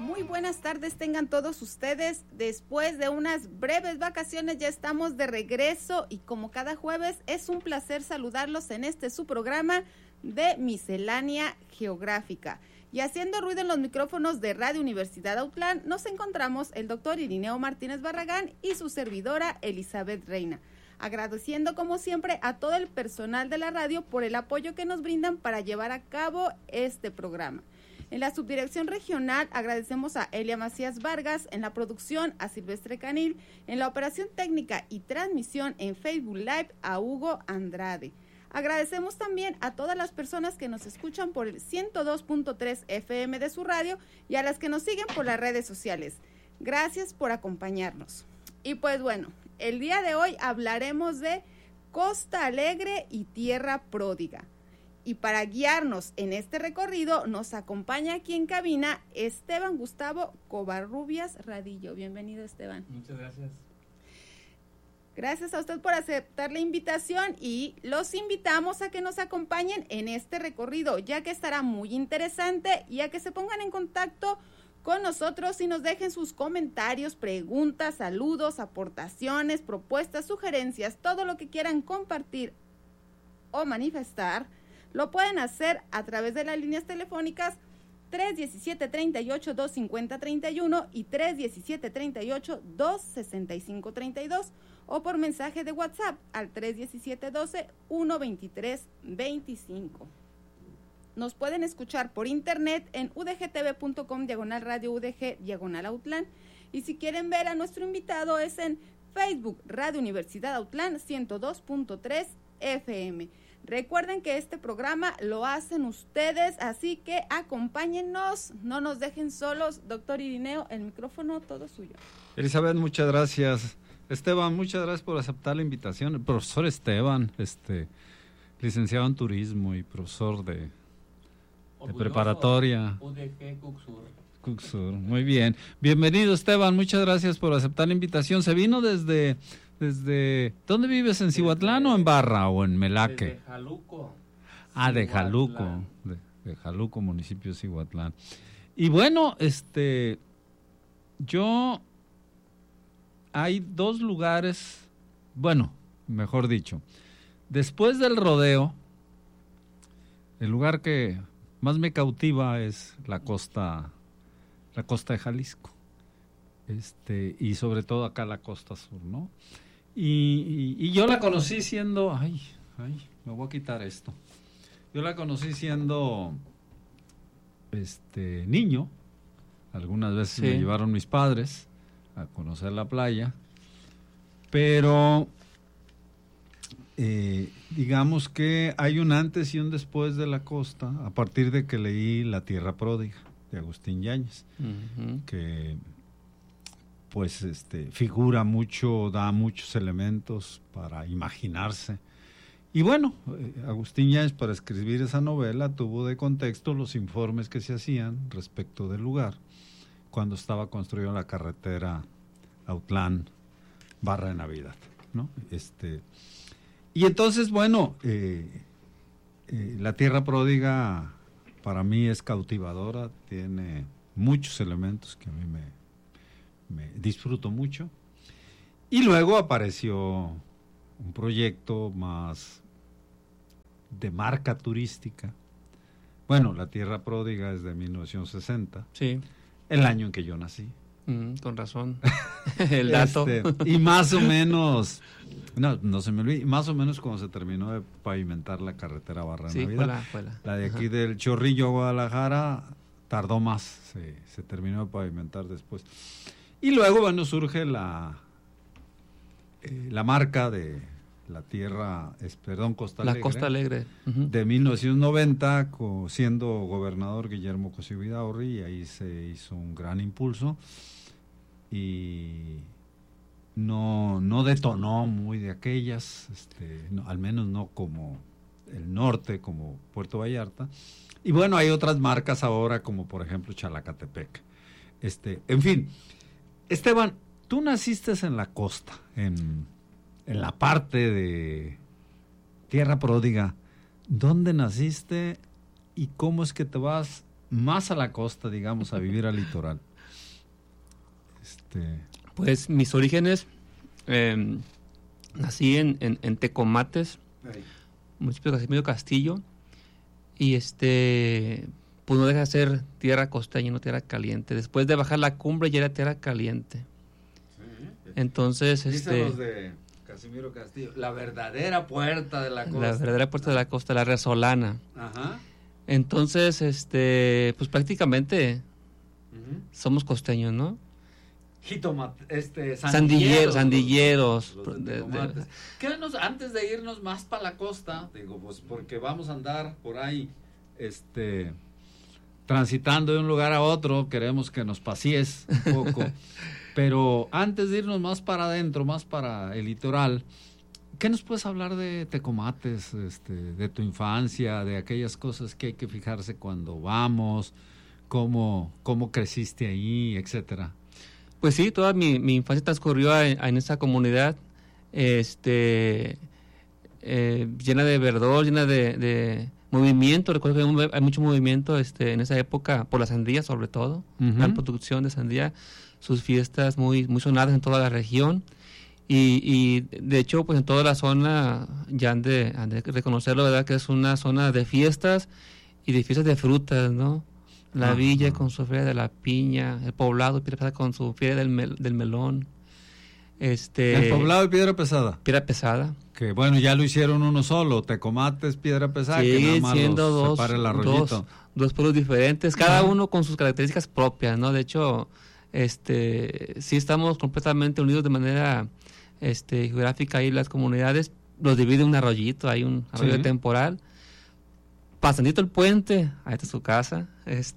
Muy buenas tardes tengan todos ustedes. Después de unas breves vacaciones ya estamos de regreso y como cada jueves es un placer saludarlos en su programa de Miscelánea Geográfica. Y haciendo ruido en los micrófonos de Radio Universidad Autlán nos encontramos el doctor Irineo Martínez Barragán y su servidora Elizabeth Reina. Agradeciendo como siempre a todo el personal de la radio por el apoyo que nos brindan para llevar a cabo este programa. En la subdirección regional agradecemos a Elia Macías Vargas, en la producción a Silvestre Canil, en la operación técnica y transmisión en Facebook Live a Hugo Andrade. Agradecemos también a todas las personas que nos escuchan por el 102.3 FM de su radio y a las que nos siguen por las redes sociales. Gracias por acompañarnos. Y pues bueno, el día de hoy hablaremos de Costa Alegre y Tierra Pródiga. Y para guiarnos en este recorrido nos acompaña aquí en cabina Esteban Gustavo Covarrubias Radillo. Bienvenido, Esteban. Muchas gracias. Gracias a usted por aceptar la invitación y los invitamos a que nos acompañen en este recorrido, ya que estará muy interesante y a que se pongan en contacto con nosotros y nos dejen sus comentarios, preguntas, saludos, aportaciones, propuestas, sugerencias, todo lo que quieran compartir o manifestar. Lo pueden hacer a través de las líneas telefónicas 317-38-250-31 y 317-38-265-32 o por mensaje de WhatsApp al 317-12-123-25. Nos pueden escuchar por internet en udgtv.com/radio UDG/Autlán y si quieren ver a nuestro invitado es en Facebook Radio Universidad Autlán 102.3 FM. Recuerden que este programa lo hacen ustedes, así que acompáñennos, no nos dejen solos. Doctor Irineo, el micrófono todo suyo. Elizabeth, muchas gracias. Esteban, muchas gracias por aceptar la invitación. El profesor Esteban, licenciado en turismo y profesor de preparatoria. UDG Cuxur, muy bien. Bienvenido, Esteban, muchas gracias por aceptar la invitación. Se vino desde ¿dónde vives? ¿En Cihuatlán o en Barra o en Melaque? De Jaluco. De Jaluco, de Jaluco, municipio de Cihuatlán. Y bueno, hay dos lugares, bueno, mejor dicho, después del rodeo, el lugar que más me cautiva es la costa de Jalisco, y sobre todo acá la costa sur, ¿no? Y yo la conocí siendo, me voy a quitar esto. Yo la conocí siendo niño. Algunas veces me llevaron mis padres a conocer la playa, pero digamos que hay un antes y un después de la costa a partir de que leí La Tierra Pródiga de Agustín Yáñez, que pues figura mucho, da muchos elementos para imaginarse. Y bueno, Agustín Yáñez, para escribir esa novela, tuvo de contexto los informes que se hacían respecto del lugar cuando estaba construida la carretera Autlán Barra de Navidad, ¿no? Y entonces, bueno, La Tierra Pródiga para mí es cautivadora, tiene muchos elementos que a mí me disfruto mucho. Y luego apareció un proyecto más de marca turística. Bueno, La Tierra Pródiga es de 1960. Sí. El año en que yo nací. Con razón. El dato. Y más o menos, no se me olvide, más o menos cuando se terminó de pavimentar la carretera Barra de Navidad. Fue la de aquí del Chorrillo a Guadalajara tardó más, se terminó de pavimentar después. Y luego, bueno, surge la marca de la tierra, Costa Alegre. La Costa Alegre. De 1990, siendo gobernador Guillermo Cosío Vidaurri, y ahí se hizo un gran impulso. Y no detonó muy de aquellas, al menos no como el norte, como Puerto Vallarta. Y bueno, hay otras marcas ahora, como por ejemplo Chalacatepec. En fin, Esteban, tú naciste en la costa, en la parte de Tierra Pródiga. ¿Dónde naciste y cómo es que te vas más a la costa, digamos, a vivir al litoral? Pues mis orígenes, nací en Tecomates, municipio de Casimiro Castillo, y pues no deja de ser tierra costeña, no tierra caliente. Después de bajar la cumbre ya era tierra caliente. Sí. Entonces, dicen los de Casimiro Castillo, la verdadera puerta de la costa. La verdadera puerta de la costa, la Resolana. Ajá. Entonces, pues prácticamente somos costeños, ¿no? Sandilleros. Quédanos, antes de irnos más para la costa, pues porque vamos a andar por ahí, transitando de un lugar a otro, queremos que nos pasees un poco, pero antes de irnos más para adentro, más para el litoral, ¿qué nos puedes hablar de Tecomates, de tu infancia, de aquellas cosas que hay que fijarse cuando vamos, cómo creciste ahí, etcétera? Pues sí, toda mi infancia transcurrió en esa comunidad, llena de verdor, llena de movimiento. Recuerdo que hay mucho movimiento en esa época por la sandía, sobre todo, la producción de sandía, sus fiestas muy sonadas en toda la región. Y de hecho, pues en toda la zona, ya han de reconocerlo, ¿verdad? Que es una zona de fiestas y de fiestas de frutas, ¿no? La villa con su feria de la piña, el poblado Piedra Pesada con su feria del melón. El poblado de Piedra Pesada. Piedra Pesada. Que bueno, ya lo hicieron uno solo, Tecomates, Piedra Pesada, sí, que nada más siendo separa el arroyito. Dos pueblos diferentes, cada uno con sus características propias, ¿no? De hecho, sí estamos completamente unidos de manera geográfica ahí las comunidades, los divide un arroyito, hay un arroyo temporal. Pasandito el puente, ahí está su casa.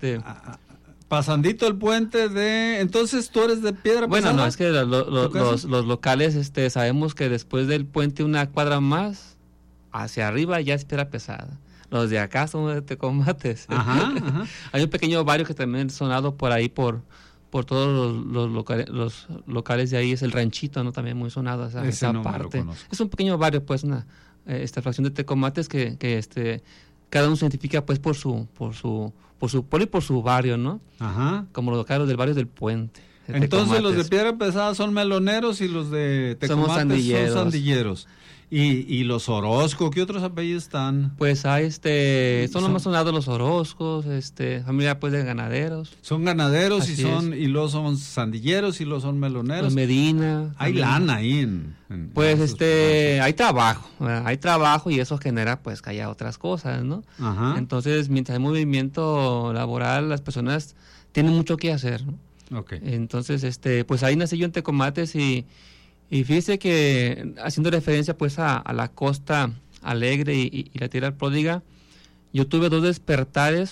Pasandito el puente entonces tú eres de Piedra Pesada. Bueno, no, es que los locales, sabemos que después del puente una cuadra más, hacia arriba ya es Piedra Pesada. Los de acá son de Tecomates. Ajá. Hay un pequeño barrio que también sonado por ahí, por todos los locales de ahí, es el Ranchito, ¿no? También muy sonado esa parte. Es un pequeño barrio, pues, esta fracción de Tecomates que cada uno se identifica pues por su pueblo y por su barrio, ¿no? Ajá. Como los locales del barrio del Puente. Entonces los de Piedra Pesada son meloneros y los de Tecomates son sandilleros. Y los Orozco, ¿qué otros apellidos están? Pues hay son los más sonados los Orozcos, familia pues de ganaderos. Son ganaderos y los son sandilleros y los son meloneros. Los Medina. Hay lana ahí pues hay trabajo y eso genera pues que haya otras cosas, ¿no? Ajá. Entonces, mientras hay movimiento laboral, las personas tienen mucho que hacer, ¿no? Okay. Entonces, pues ahí nací yo en Tecomates y fíjese que haciendo referencia pues a la costa alegre y la tierra pródiga, yo tuve 2 despertares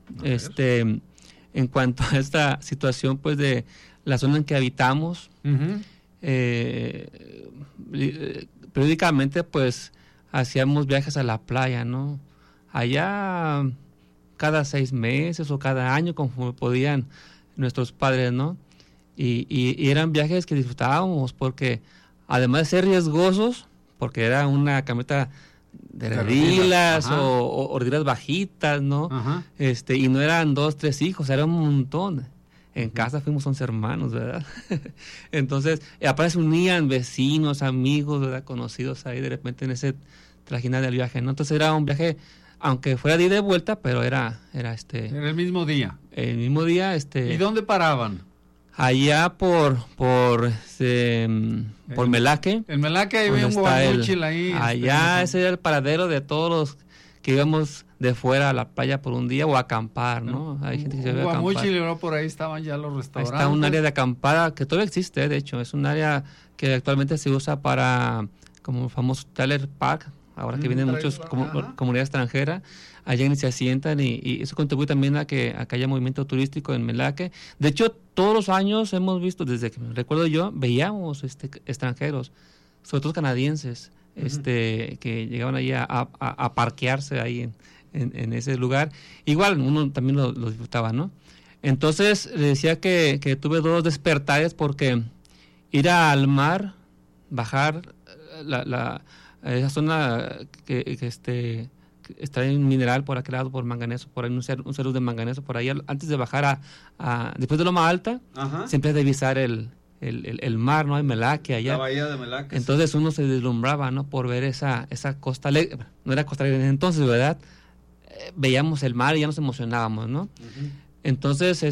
en cuanto a esta situación pues de la zona en que habitamos. Uh-huh. Periódicamente pues hacíamos viajes a la playa, ¿no? Allá cada 6 meses o cada año como podían nuestros padres, ¿no? Y eran viajes que disfrutábamos porque además de ser riesgosos, porque era una camioneta de redilas o redilas bajitas, ¿no? Ajá. Y no eran 2, 3 hijos, era un montón. En casa fuimos 11 hermanos, ¿verdad? Entonces, aparte se unían vecinos, amigos, ¿verdad? Conocidos ahí de repente en ese trajinar del viaje, ¿no? Entonces era un viaje, aunque fuera de ida y de vuelta, pero era Era el mismo día. El mismo día, ¿Y dónde paraban? Allá por Melaque. En Melaque hay un guamuchil ahí. Allá ese era el paradero de todos los que íbamos de fuera a la playa por un día o a acampar, ¿no? Hay gente que se ve a acampar. Guamuchil, por ahí estaban ya los restaurantes. Ahí está un área de acampada que todavía existe, de hecho. Es un área que actualmente se usa para, como el famoso Trailer Park, ahora que vienen muchos comunidades extranjeras. Allá se asientan y eso contribuye también a que haya movimiento turístico en Melaque. De hecho, todos los años hemos visto, desde que me recuerdo yo, veíamos extranjeros, sobre todo canadienses, que llegaban ahí a parquearse ahí en ese lugar. Igual, uno también lo disfrutaba, ¿no? Entonces, le decía que tuve 2 despertares porque ir al mar, bajar esa zona que extrae un mineral por aquel lado, por manganeso, por ahí un cerro de manganeso, por ahí, antes de bajar después de Loma Alta, siempre hay de divisar el mar, ¿no? Hay Melaque allá. La bahía de Melaque. Entonces uno se deslumbraba, ¿no? Por ver esa costa alegre. No era costa alegre entonces, ¿verdad? Veíamos el mar y ya nos emocionábamos, ¿no? Entonces,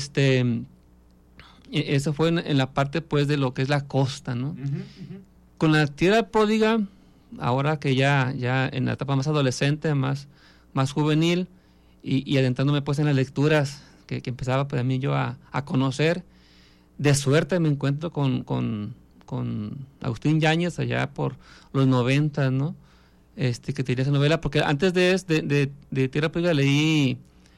eso fue en la parte, pues, de lo que es la costa, ¿no? Con la tierra pródiga, ahora que ya en la etapa más adolescente, más juvenil, y adentrándome, pues, en las lecturas que empezaba, pues, a mí yo a conocer, de suerte me encuentro con Agustín Yáñez allá por los 90, ¿no? Que tenía esa novela, porque antes de Tierra Pródiga leí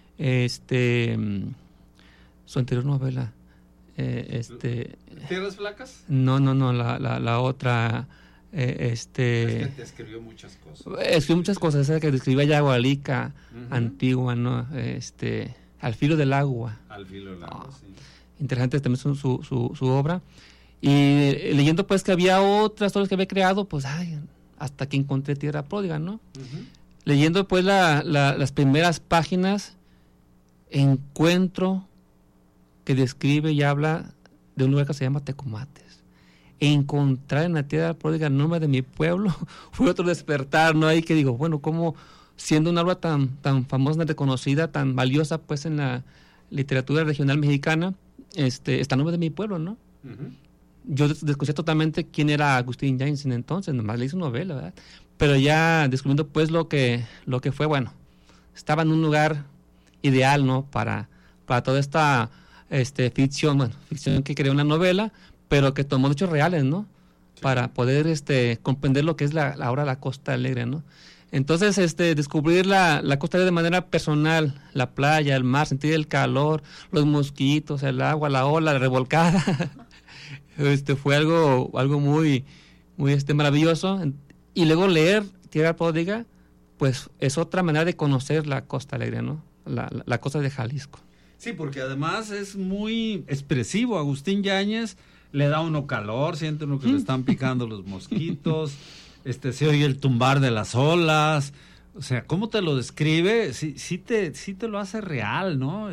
su anterior novela. ¿Tierras Flacas? No, la otra. Es que te escribió muchas cosas. Escribió muchas cosas, esa que describía Yagualica, antigua, ¿no? Al filo del agua. Al filo del agua, sí. Interesante también su obra. Y leyendo, pues, que había otras historias que había creado, pues, hasta que encontré Tierra Pródiga, ¿no? Leyendo, pues, las primeras páginas, encuentro que describe y habla de un lugar que se llama Tecomates. Encontrar en la Tierra Pródiga el nombre de mi pueblo fue otro despertar, ¿no? Ahí que digo, bueno, como siendo una obra tan famosa, reconocida, tan valiosa, pues, en la literatura regional mexicana, está el nombre de mi pueblo, ¿no? Yo desconocía totalmente quién era Agustín Yáñez en entonces, nomás leí su novela, ¿verdad? Pero ya descubriendo, pues, lo que fue, bueno, estaba en un lugar ideal, ¿no? Para toda esta ficción que creó una novela, pero que tomó hechos reales, ¿no? Sí. Para poder comprender lo que es ahora la Costa Alegre, ¿no? Entonces, descubrir la Costa Alegre de manera personal, la playa, el mar, sentir el calor, los mosquitos, el agua, la ola, la revolcada, fue algo muy, muy maravilloso. Y luego leer Tierra Pródiga, pues es otra manera de conocer la Costa Alegre, ¿no? La costa de Jalisco. Sí, porque además es muy expresivo. Agustín Yáñez le da uno calor, siente uno que le están picando los mosquitos, se oye el tumbar de las olas. O sea, ¿cómo te lo describe? Sí te lo hace real, ¿no?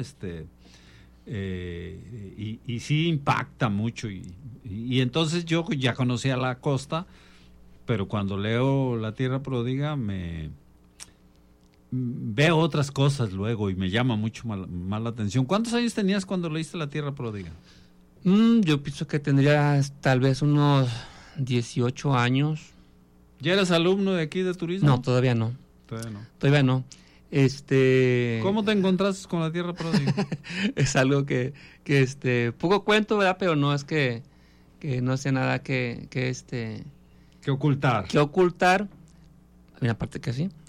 Y sí impacta mucho. Y entonces yo ya conocía la costa, pero cuando leo La Tierra Pródiga veo otras cosas luego y me llama mucho más la atención. ¿Cuántos años tenías cuando leíste La Tierra Pródiga? Yo pienso que tendría tal vez unos 18 años. ¿Ya eras alumno de aquí de turismo? No, todavía no. Todavía no. ¿Cómo te encontraste con La Tierra Pródiga? Es algo que poco cuento, ¿verdad? Pero no es que no sé nada que ocultar. Que ocultar. Mira, aparte que sí.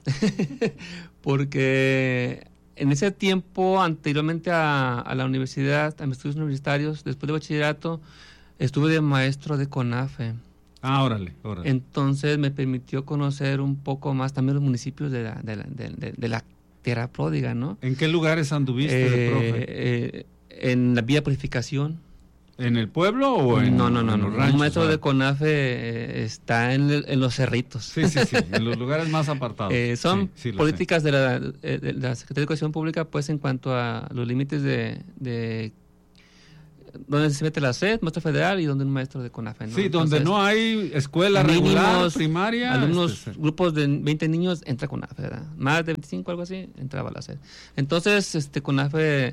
Porque en ese tiempo, anteriormente a la universidad, a mis estudios universitarios, después de bachillerato, estuve de maestro de CONAFE. Órale. Entonces me permitió conocer un poco más también los municipios de la Tierra Pródiga, ¿no? ¿En qué lugares anduviste de profe? En la Villa Purificación. ¿En el pueblo o en los ranchos? Un maestro de CONAFE está en los cerritos. Sí, en los lugares más apartados. Son políticas de la Secretaría de Educación Pública, pues, en cuanto a los límites de donde se mete la SED, maestro federal, y donde un maestro de CONAFE, ¿no? Sí, donde no hay escuela regular, primaria. Algunos grupos de 20 niños entra CONAFE, ¿verdad? Más de 25, algo así, entraba la SED. Entonces, CONAFE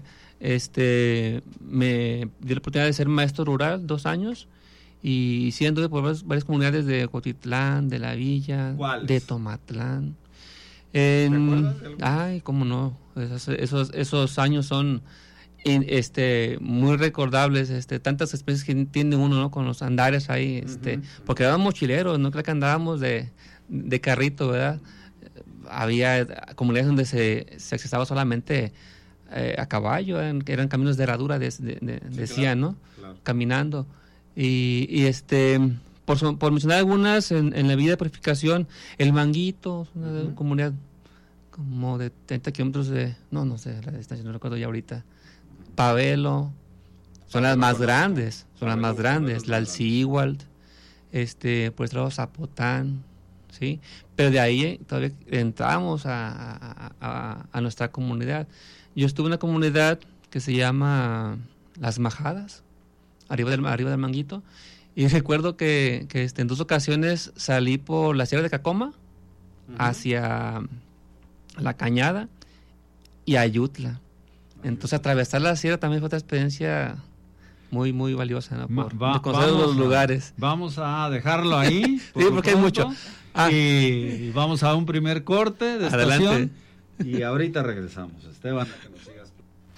me dio la oportunidad de ser maestro rural 2 años, y siendo por varias comunidades de Cotitlán, de La Villa, ¿cuáles? De Tomatlán. ¿Te acuerdas de alguno? Ay, cómo no. Esos años son muy recordables, tantas experiencias que tiene uno, ¿no? Con los andares ahí, porque éramos mochileros, no creo que andábamos de carrito, ¿verdad? Había comunidades donde se accesaba solamente a caballo, eran caminos de herradura, decían, ¿no? Claro. Caminando. Y por mencionar algunas, en la Villa de Purificación, El Manguito, una comunidad como de 30 kilómetros no sé la distancia, no recuerdo ya ahorita. Pavelo, son las más grandes, la Alcíhuatl, por este lado Zapotán, ¿sí? Pero de ahí todavía entramos a nuestra comunidad. Yo estuve en una comunidad que se llama Las Majadas, arriba del Manguito, y recuerdo que en 2 ocasiones salí por la Sierra de Cacoma, hacia La Cañada y Ayutla. Entonces atravesar la sierra también fue otra experiencia muy, muy valiosa, ¿no? Por conocer los lugares. Vamos a dejarlo ahí. Sí, porque hay mucho. Y vamos a un primer corte de Adelante. estación. Y ahorita regresamos. Esteban, a que nos sigas.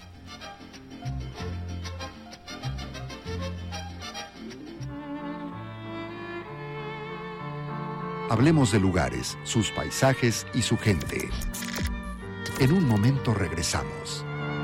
Hablemos de lugares, sus paisajes y su gente. En un momento regresamos.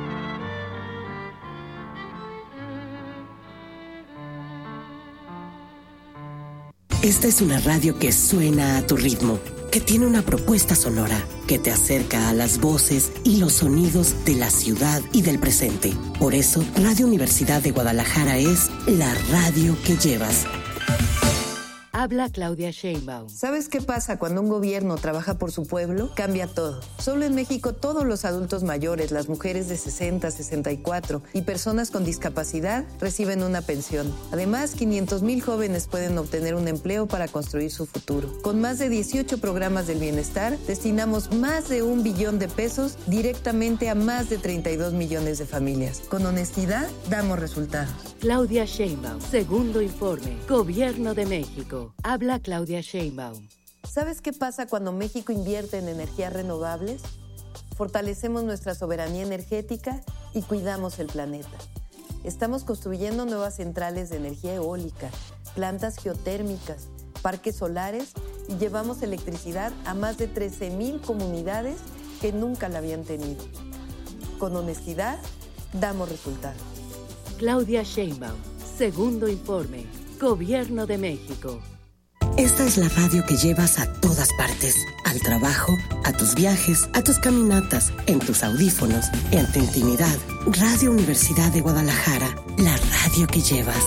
Esta es una radio que suena a tu ritmo, que tiene una propuesta sonora, que te acerca a las voces y los sonidos de la ciudad y del presente. Por eso, Radio Universidad de Guadalajara es la radio que llevas. Habla Claudia Sheinbaum. ¿Sabes qué pasa cuando un gobierno trabaja por su pueblo? Cambia todo. Solo en México todos los adultos mayores, las mujeres de 60, 64 y personas con discapacidad reciben una pensión. Además, 500,000 jóvenes pueden obtener un empleo para construir su futuro. Con más de 18 programas del bienestar, destinamos más de 1 billón de pesos directamente a más de 32 millones de familias. Con honestidad, damos resultados. Claudia Sheinbaum, segundo informe, Gobierno de México. Habla Claudia Sheinbaum. ¿Sabes qué pasa cuando México invierte en energías renovables? Fortalecemos nuestra soberanía energética y cuidamos el planeta. Estamos construyendo nuevas centrales de energía eólica, plantas geotérmicas, parques solares y llevamos electricidad a más de 13,000 comunidades que nunca la habían tenido. Con honestidad, damos resultados. Claudia Sheinbaum, segundo informe, Gobierno de México. Esta es la radio que llevas a todas partes, al trabajo, a tus viajes, a tus caminatas, en tus audífonos, en tu intimidad. Radio Universidad de Guadalajara, la radio que llevas.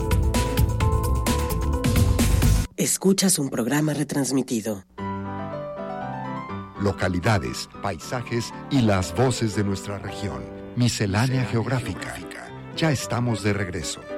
Escuchas un programa retransmitido. Localidades, paisajes y las voces de nuestra región. Miscelánea Geográfica. Ya estamos de regreso.